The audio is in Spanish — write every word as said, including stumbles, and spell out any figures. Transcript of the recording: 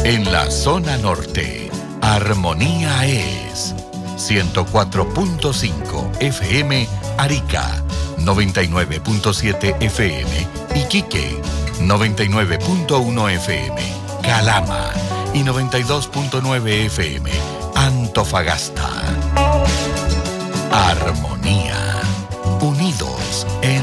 En la zona norte, Armonía es ciento cuatro punto cinco F M Arica, noventa y nueve punto siete F M Iquique, noventa y nueve punto uno F M Calama y noventa y dos punto nueve F M Antofagasta. Armonía, unidos en